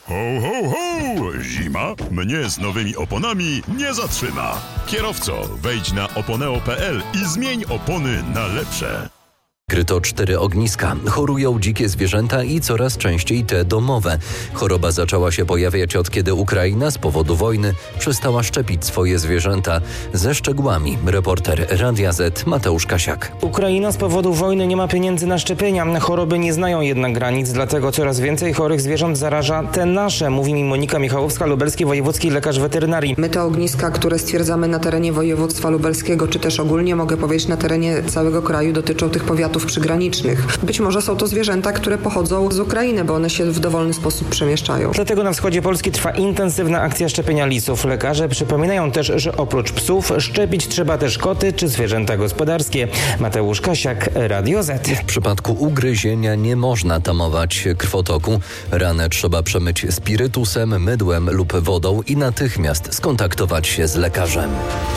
Ho, ho, ho! Zima mnie z nowymi oponami nie zatrzyma. Kierowco, wejdź na oponeo.pl i zmień opony na lepsze. Kryto 4 ogniska. Chorują dzikie zwierzęta i coraz częściej te domowe. Choroba zaczęła się pojawiać od kiedy Ukraina z powodu wojny przestała szczepić swoje zwierzęta. Ze szczegółami reporter Radia Z Mateusz Kasiak. Ukraina z powodu wojny nie ma pieniędzy na szczepienia. Choroby nie znają jednak granic, dlatego coraz więcej chorych zwierząt zaraża te nasze, mówi mi Monika Michałowska, lubelski wojewódzki lekarz weterynarii. My te ogniska, które stwierdzamy na terenie województwa lubelskiego, czy też ogólnie mogę powiedzieć na terenie całego kraju, dotyczą tych powiatów przygranicznych. Być może są to zwierzęta, które pochodzą z Ukrainy, bo one się w dowolny sposób przemieszczają. Dlatego na wschodzie Polski trwa intensywna akcja szczepienia lisów. Lekarze przypominają też, że oprócz psów szczepić trzeba też koty czy zwierzęta gospodarskie. Mateusz Kasiak, Radio Z. W przypadku ugryzienia nie można tamować krwotoku. Ranę trzeba przemyć spirytusem, mydłem lub wodą i natychmiast skontaktować się z lekarzem.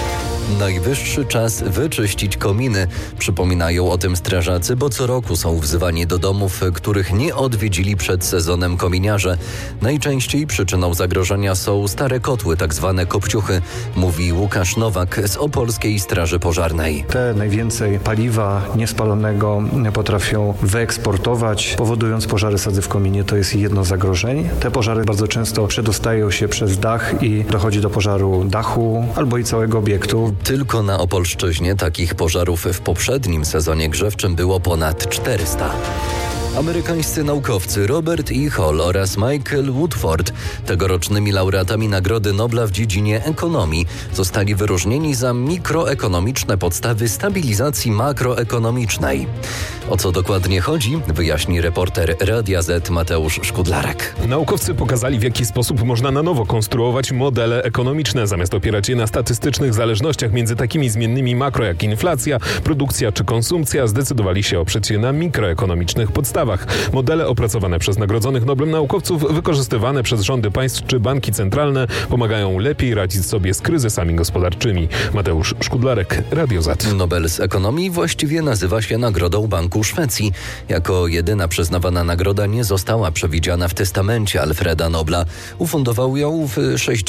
Najwyższy czas wyczyścić kominy. Przypominają o tym strażacy, bo co roku są wzywani do domów, których nie odwiedzili przed sezonem kominiarze. Najczęściej przyczyną zagrożenia są stare kotły, tak zwane kopciuchy, mówi Łukasz Nowak z Opolskiej Straży Pożarnej. Te najwięcej paliwa niespalonego potrafią wyeksportować, powodując pożary sadzy w kominie. To jest jedno z zagrożeń. Te pożary bardzo często przedostają się przez dach i dochodzi do pożaru dachu albo i całego obiektu. Tylko na Opolszczyźnie takich pożarów w poprzednim sezonie grzewczym było ponad 400. Amerykańscy naukowcy Robert E. Hall oraz Michael Woodford, tegorocznymi laureatami Nagrody Nobla w dziedzinie ekonomii, zostali wyróżnieni za mikroekonomiczne podstawy stabilizacji makroekonomicznej. O co dokładnie chodzi, wyjaśni reporter Radia Z Mateusz Szkudlarek. Naukowcy pokazali, w jaki sposób można na nowo konstruować modele ekonomiczne, zamiast opierać je na statystycznych zależnościach między takimi zmiennymi makro jak inflacja, produkcja czy konsumpcja, zdecydowali się oprzeć się na mikroekonomicznych podstawach. Modele opracowane przez nagrodzonych Noblem naukowców, wykorzystywane przez rządy państw czy banki centralne, pomagają lepiej radzić sobie z kryzysami gospodarczymi. Mateusz Szkudlarek, Radio Z. Nobel z ekonomii właściwie nazywa się Nagrodą Banku Szwecji. Jako jedyna przyznawana nagroda nie została przewidziana w testamencie Alfreda Nobla. Ufundował ją w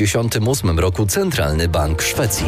1968 roku Centralny Bank Szwecji.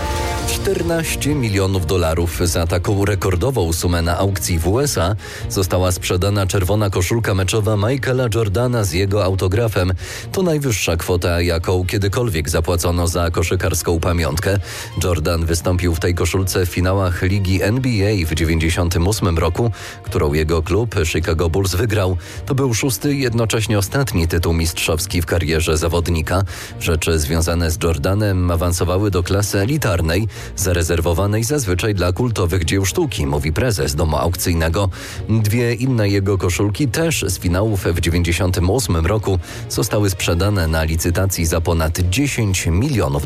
$14 milionów za taką rekordową sumę na aukcji w USA została sprzedana czerwona koszulka meczowa Michaela Jordana z jego autografem. To najwyższa kwota, jaką kiedykolwiek zapłacono za koszykarską pamiątkę. Jordan wystąpił w tej koszulce w finałach ligi NBA w 1998 roku, którą jego klub Chicago Bulls wygrał. To był 6. jednocześnie ostatni tytuł mistrzowski w karierze zawodnika. Rzeczy związane z Jordanem awansowały do klasy elitarnej, zarezerwowanej zazwyczaj dla kultowych dzieł sztuki, mówi prezes domu aukcyjnego. 2 inne jego koszulki, też z finałów w 1998 roku, zostały sprzedane na licytacji za ponad $10 milionów.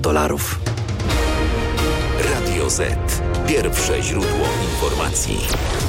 Radio Z. Pierwsze źródło informacji.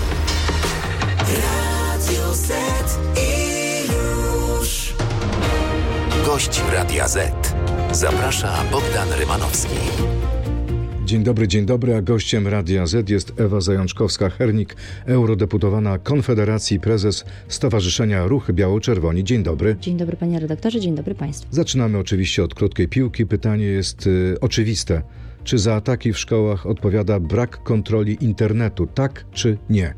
Radio Z i już. Gość Radia Z. Zaprasza Bogdan Rymanowski. Dzień dobry, a gościem Radia Z jest Ewa Zajączkowska-Hernik, eurodeputowana Konfederacji, prezes Stowarzyszenia Ruch Biało-Czerwoni. Dzień dobry. Dzień dobry panie redaktorze, dzień dobry państwu. Zaczynamy oczywiście od krótkiej piłki. Pytanie jest oczywiste. Czy za ataki w szkołach odpowiada brak kontroli internetu, tak czy nie?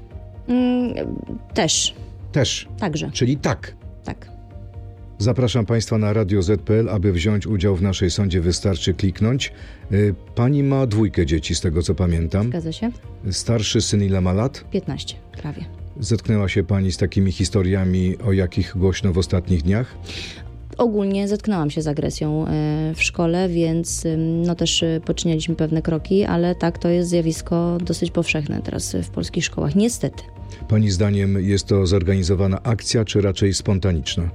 Też. Także. Czyli tak. Tak. Zapraszam Państwa na radioz.pl, aby wziąć udział w naszej sądzie wystarczy kliknąć. Pani ma 2 dzieci, z tego co pamiętam. Zgadza się. Starszy syn ile ma lat? 15, prawie. Zetknęła się Pani z takimi historiami, o jakich głośno w ostatnich dniach? Ogólnie zetknęłam się z agresją w szkole, więc też poczyniliśmy pewne kroki, ale tak, to jest zjawisko dosyć powszechne teraz w polskich szkołach, niestety. Pani zdaniem jest to zorganizowana akcja, czy raczej spontaniczna?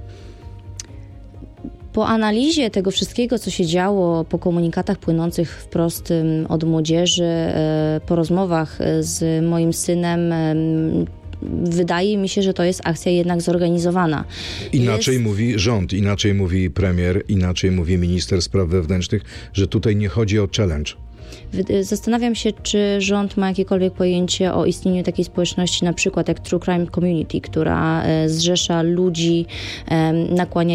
Po analizie tego wszystkiego, co się działo, po komunikatach płynących wprost od młodzieży, po rozmowach z moim synem, wydaje mi się, że to jest akcja jednak zorganizowana. Inaczej mówi rząd, inaczej mówi premier, inaczej mówi minister spraw wewnętrznych, że tutaj nie chodzi o challenge. Zastanawiam się, czy rząd ma jakiekolwiek pojęcie o istnieniu takiej społeczności, na przykład jak True Crime Community, która zrzesza ludzi, nakłania